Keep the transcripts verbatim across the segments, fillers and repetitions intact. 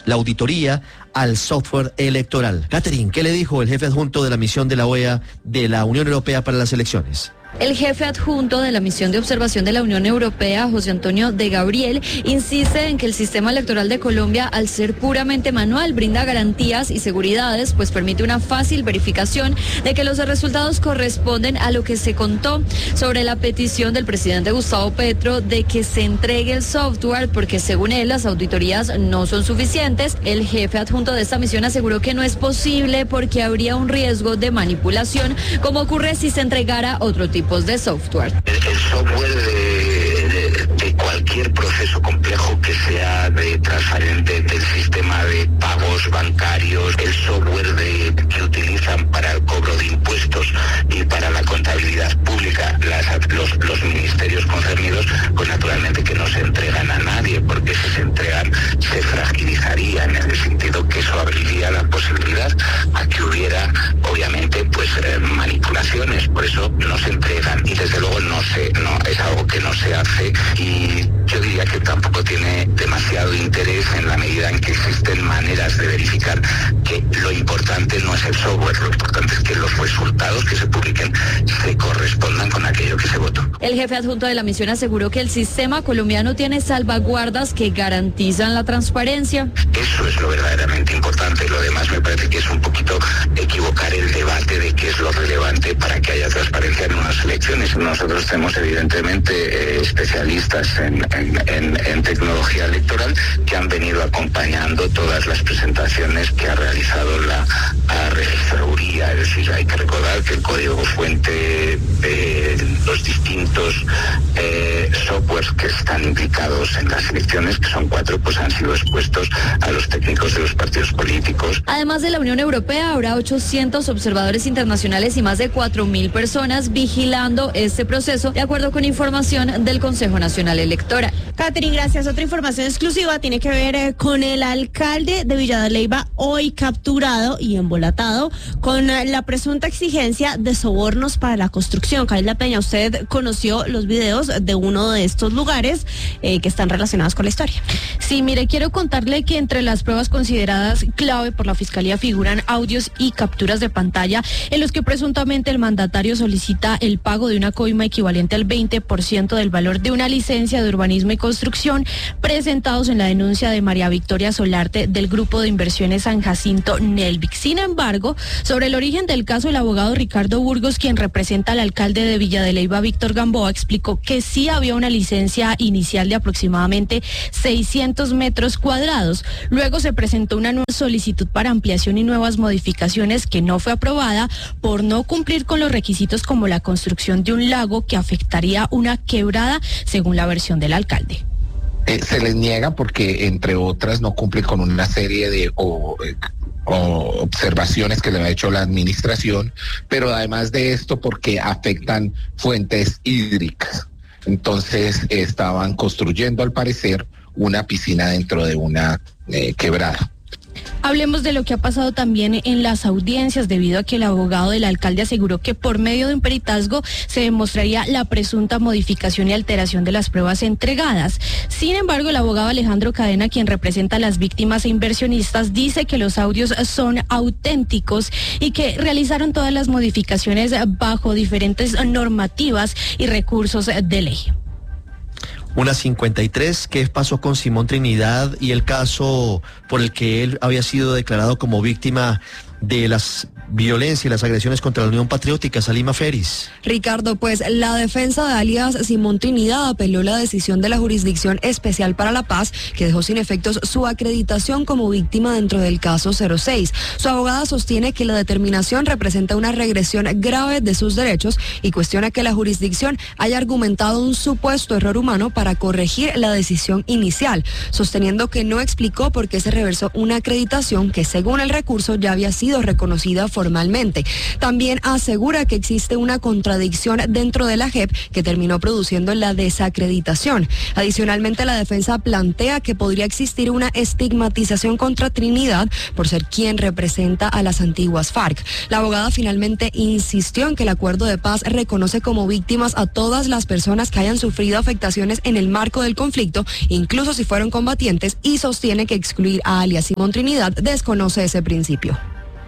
la auditoría al software electoral. Catherine, ¿qué le dijo el jefe adjunto de la misión de la O E A de la Unión Europea para las elecciones? El jefe adjunto de la misión de observación de la Unión Europea, José Antonio de Gabriel, insiste en que el sistema electoral de Colombia, al ser puramente manual, brinda garantías y seguridades, pues permite una fácil verificación de que los resultados corresponden a lo que se contó. Sobre la petición del presidente Gustavo Petro de que se entregue el software, porque según él las auditorías no son suficientes, el jefe adjunto de esta misión aseguró que no es posible porque habría un riesgo de manipulación, como ocurre si se entregara otro tipo de software. El, el software de, de, de cualquier proceso complejo que sea de transparente del sistema de pagos bancarios, el software de, que utilizan para el cobro de impuestos y para la contabilidad pública, las, los, los ministerios concernidos, pues naturalmente que no se entregan a nadie, porque si se entregan se fragilizaría, en el sentido que eso abriría la posibilidad a que hubiera, obviamente, pues eh, manipulaciones. Por eso no se entregan y desde luego no se, no es algo que no se hace, y yo diría que tampoco tiene demasiado interés en la medida en que existen maneras de verificar que lo importante no es el software, lo importante es que los resultados que se publiquen se correspondan con aquello que se votó. El jefe adjunto de la misión aseguró que el sistema colombiano tiene salvaguardas que garantizan la transparencia. Eso es lo verdaderamente importante. Lo demás me parece que es un poquito equivocar el debate de qué es lo relevante para que haya transparencia en unas elecciones. Nosotros tenemos evidentemente eh, especialistas en, en, en, en tecnología electoral que han venido acompañando todas las presentaciones que ha realizado la, la registraduría. Es decir, hay que recordar que el código fuente de los distintos eh, softwares que están implicados en las elecciones, que son cuatro, pues han sido expuestos a los técnicos de los partidos políticos. Además de la Unión Europea, habrá ochocientos observadores internacionales y más de cuatro mil personas vigilando este proceso, de acuerdo con información del Consejo Nacional Electoral. Catherine, gracias. Otra información exclusiva tiene que ver eh, con el alcalde de Villa de Leyva, hoy capturado y embolatado con eh, la presunta exigencia de sobornos para la construcción. Camila Peña, usted conoció los videos de uno de estos lugares eh, que están relacionados con la historia. Sí, mire, quiero contarle que entre las pruebas consideradas clave por la Fiscalía figuran audios y capturas de pantalla en los que presuntamente el mandatario solicita el pago de una coima equivalente al veinte por ciento del valor de una licencia de urbanismo y construcción, presentados en la denuncia de María Victoria Solarte del Grupo de Inversiones San Jacinto Nelvic. Sin embargo, sobre el origen del caso, el abogado Ricardo Burgos, quien representa al alcalde de Villa de Leyva, Víctor Gamboa, explicó que sí había una licencia inicial de aproximadamente seiscientos metros cuadrados. Luego se presentó una nueva solicitud para ampliación y nuevas modificaciones que no fue aprobada por no cumplir con los requisitos como la construcción de un lago que afectaría una quebrada, según la versión del alcalde. Eh, se les niega porque, entre otras, no cumple con una serie de o, eh, o observaciones que le ha hecho la administración, pero además de esto porque afectan fuentes hídricas. Entonces estaban construyendo, al parecer, una piscina dentro de una eh, quebrada. Hablemos de lo que ha pasado también en las audiencias, debido a que el abogado del alcalde aseguró que por medio de un peritazgo se demostraría la presunta modificación y alteración de las pruebas entregadas. Sin embargo, el abogado Alejandro Cadena, quien representa a las víctimas e inversionistas, dice que los audios son auténticos y que realizaron todas las modificaciones bajo diferentes normativas y recursos de ley. Una cincuenta y tres, ¿qué pasó con Simón Trinidad y el caso por el que él había sido declarado como víctima de las violencia y las agresiones contra la Unión Patriótica? Salima Feris. Ricardo, pues la defensa de alias Simón Trinidad apeló la decisión de la Jurisdicción Especial para la Paz, que dejó sin efectos su acreditación como víctima dentro del caso cero seis. Su abogada sostiene que la determinación representa una regresión grave de sus derechos y cuestiona que la jurisdicción haya argumentado un supuesto error humano para corregir la decisión inicial, sosteniendo que no explicó por qué se reversó una acreditación que, según el recurso, ya había sido sido reconocida formalmente. También asegura que existe una contradicción dentro de la J E P que terminó produciendo la desacreditación. Adicionalmente, la defensa plantea que podría existir una estigmatización contra Trinidad por ser quien representa a las antiguas FARC. La abogada finalmente insistió en que el acuerdo de paz reconoce como víctimas a todas las personas que hayan sufrido afectaciones en el marco del conflicto, incluso si fueron combatientes, y sostiene que excluir a alias Simón Trinidad desconoce ese principio.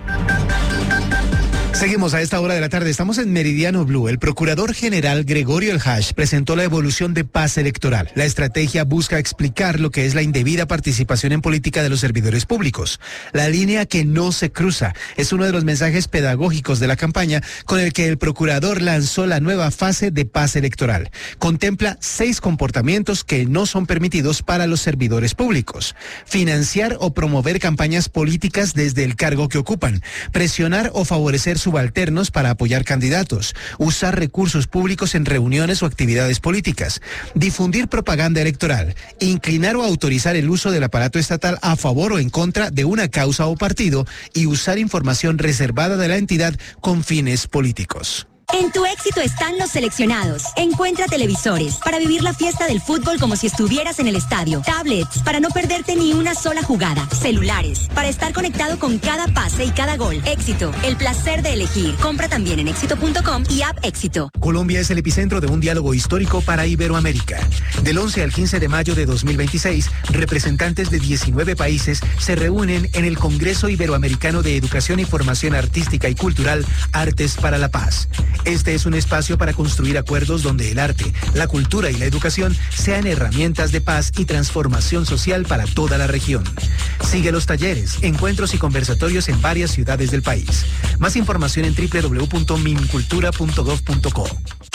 Seguimos a esta hora de la tarde, estamos en Meridiano Blue. El procurador general Gregorio El Hash presentó la evolución de paz electoral. La estrategia busca explicar lo que es la indebida participación en política de los servidores públicos. La línea que no se cruza es uno de los mensajes pedagógicos de la campaña con el que el procurador lanzó la nueva fase de paz electoral. Contempla seis comportamientos que no son permitidos para los servidores públicos: financiar o promover campañas políticas desde el cargo que ocupan, presionar o favorecer su subalternos para apoyar candidatos, usar recursos públicos en reuniones o actividades políticas, difundir propaganda electoral, inclinar o autorizar el uso del aparato estatal a favor o en contra de una causa o partido y usar información reservada de la entidad con fines políticos. En tu éxito están los seleccionados. Encuentra televisores para vivir la fiesta del fútbol como si estuvieras en el estadio. Tablets para no perderte ni una sola jugada. Celulares para estar conectado con cada pase y cada gol. Éxito, el placer de elegir. Compra también en éxito punto com y app Éxito. Colombia es el epicentro de un diálogo histórico para Iberoamérica. Del once al quince de mayo de dos mil veintiséis, representantes de diecinueve países se reúnen en el Congreso Iberoamericano de Educación y Formación Artística y Cultural, Artes para la Paz. Este es un espacio para construir acuerdos donde el arte, la cultura y la educación sean herramientas de paz y transformación social para toda la región. Sigue los talleres, encuentros y conversatorios en varias ciudades del país. Más información en doble u doble u doble u punto mincultura punto gov punto co.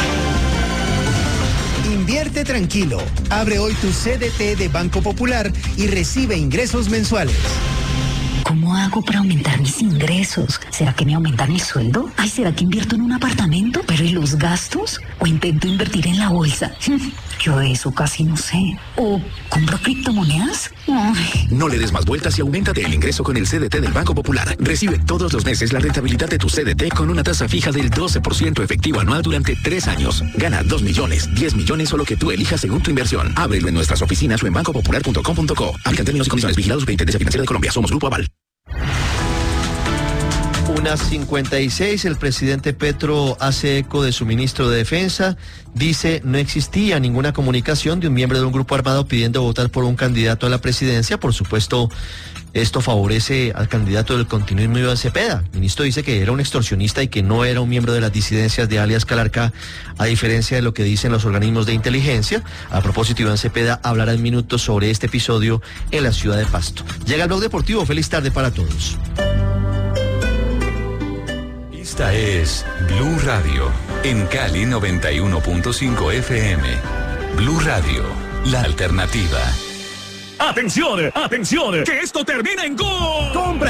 Invierte tranquilo. Abre hoy tu C D T de Banco Popular y recibe ingresos mensuales. ¿Cómo hago para aumentar mis ingresos? ¿Será que me aumentan el sueldo? Ay, ¿será que invierto en un apartamento? ¿Pero y los gastos? ¿O intento invertir en la bolsa? Yo de eso casi no sé. ¿O compro criptomonedas? Ay. No le des más vueltas y auméntate el ingreso con el C D T del Banco Popular. Recibe todos los meses la rentabilidad de tu C D T con una tasa fija del doce por ciento efectivo anual durante tres años. Gana dos millones, diez millones o lo que tú elijas según tu inversión. Ábrelo en nuestras oficinas o en banco popular punto com punto co. Aplican términos y condiciones. Vigilados por la Intendencia Financiera de Colombia. Somos Grupo Aval. Unas cincuenta y seis, el presidente Petro hace eco de su ministro de Defensa. Dice, no existía ninguna comunicación de un miembro de un grupo armado pidiendo votar por un candidato a la presidencia. Por supuesto, esto favorece al candidato del continuismo, Iván Cepeda. El ministro dice que era un extorsionista y que no era un miembro de las disidencias de alias Calarcá, a diferencia de lo que dicen los organismos de inteligencia. A propósito, Iván Cepeda hablará en minutos sobre este episodio en la ciudad de Pasto. Llega el Blog Deportivo. Feliz tarde para todos. Esta es Blue Radio, en Cali noventa y uno punto cinco F M. Blue Radio, la alternativa. ¡Atención! ¡Atención! ¡Que esto termina en gol!